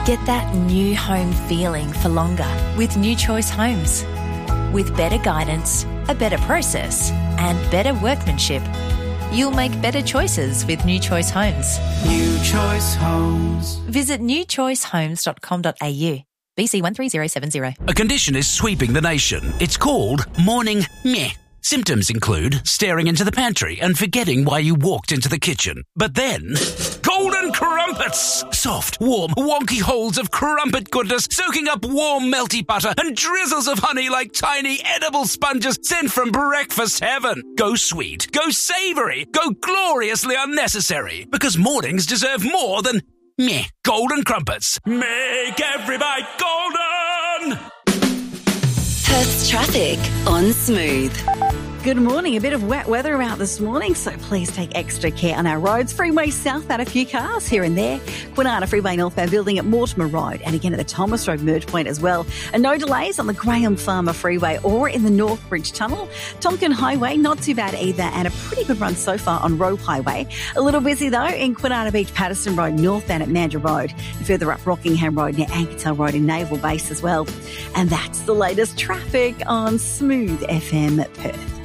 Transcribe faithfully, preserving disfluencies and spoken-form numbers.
Get that new home feeling for longer with New Choice Homes. With better guidance, a better process, and better workmanship, you'll make better choices with New Choice Homes. New Choice Homes. Visit new choice homes dot com dot a u. B C one three zero seven zero. A condition is sweeping the nation. It's called morning meh. Symptoms include staring into the pantry and forgetting why you walked into the kitchen. But then, golden crumpets! Soft, warm, wonky holes of crumpet goodness soaking up warm, melty butter and drizzles of honey like tiny edible sponges sent from breakfast heaven. Go sweet, go savoury, go gloriously unnecessary. Because mornings deserve more than meh. Golden crumpets. Make every bite golden! Perth's traffic on Smooth. Good morning. A bit of wet weather out this morning, so please take extra care on our roads. Freeway southbound, a few cars here and there. Kwinana Freeway northbound building at Mortimer Road, and again at the Thomas Road merge point as well. And no delays on the Graham Farmer Freeway or in the Northbridge Tunnel. Tonkin Highway, not too bad either, and a pretty good run so far on Roe Highway. A little busy though in Kwinana Beach Patterson Road northbound at Mandurah Road, and further up Rockingham Road near Ankertail Road in Naval Base as well. And that's the latest traffic on Smooth F M Perth.